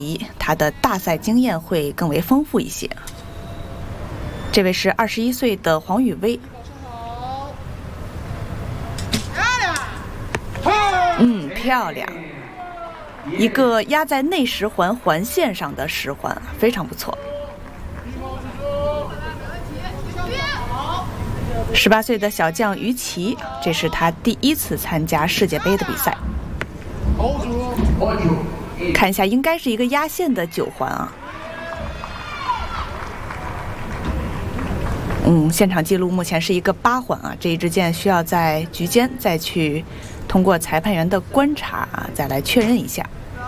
他的大赛经验会更为丰富一些。这位是21岁的黄雨薇。漂亮！一个压在内十环环线上的十环，非常不错。18岁的小将于琦，这是他第1次参加世界杯的比赛。看一下，应该是一个压线的9环啊。现场记录目前是一个8环啊，这一支箭需要在局间再去通过裁判员的观察再来确认一下。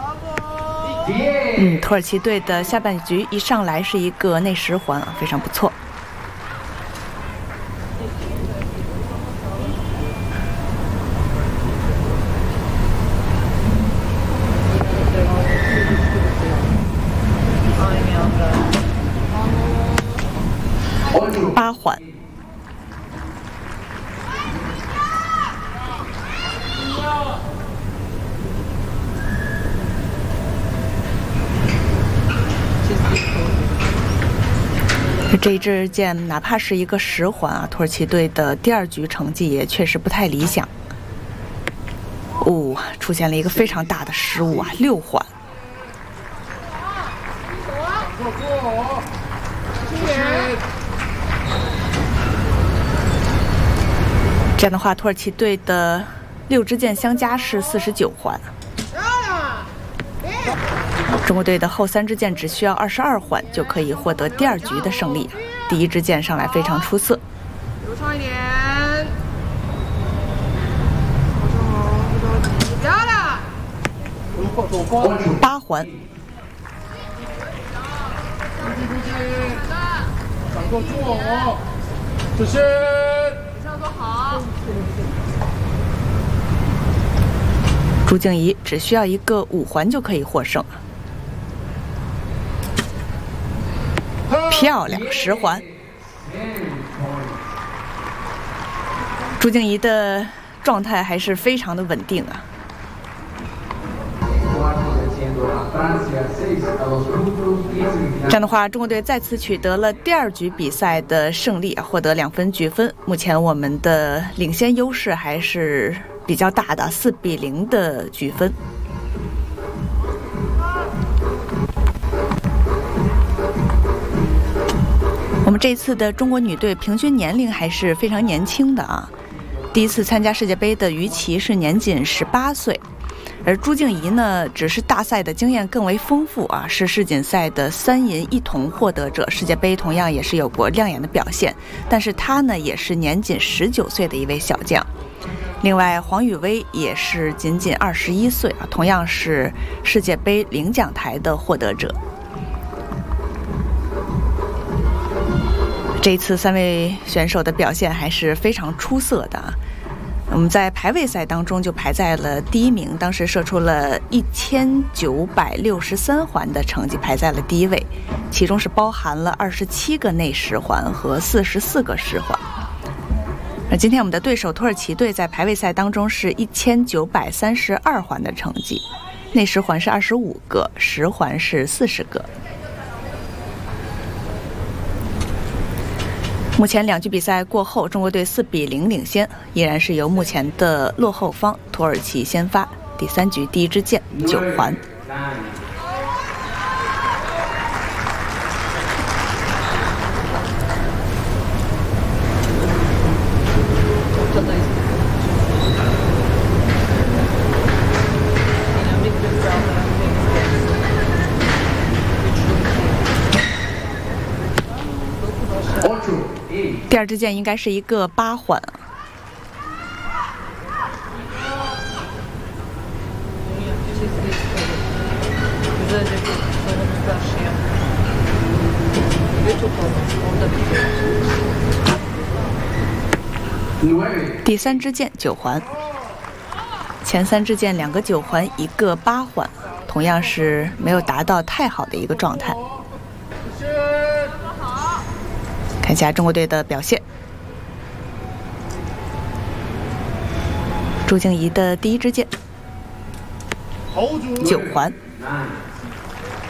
土耳其队的下半局一上来是一个内10环啊，非常不错。8环。这一支箭哪怕是一个10环啊，土耳其队的第2局成绩也确实不太理想。出现了一个非常大的失误啊，6环。这样的话，土耳其队的6支箭相加是49环。中国队的后3支箭只需要22环就可以获得第2局的胜利。第1支箭上来非常出色。 流畅一点。漂亮。 8环。 掌握住，这是。向做好。 朱静怡只需要一个5环就可以获胜。漂亮，10环。朱静怡的状态还是非常的稳定啊。这样的话，中国队再次取得了第2局比赛的胜利，获得2分局分。目前我们的领先优势还是比较大的，4比0的局分。我们这一次的中国女队平均年龄还是非常年轻的啊。第1次参加世界杯的于琦是年仅18岁，而朱静怡呢，只是大赛的经验更为丰富啊，是世锦赛的3银1铜获得者，世界杯同样也是有过亮眼的表现。但是她呢，也是年仅19岁的一位小将。另外，黄雨薇也是仅21岁啊，同样是世界杯领奖台的获得者。这一次3位选手的表现还是非常出色的。我们在排位赛当中就排在了第1名，当时射出了1963环的成绩，排在了第1位，其中是包含了27个内10环和44个10环。而今天我们的对手土耳其队在排位赛当中是1932环的成绩，内10环是25个，10环是40个。目前2局比赛过后，中国队4比0领先，依然是由目前的落后方土耳其先发。第3局第1支箭9环。第2支箭应该是一个8环。第3支箭9环。前3支箭2个9环，1个8环，同样是没有达到太好的一个状态。看一下中国队的表现。朱静怡的第1支箭9环。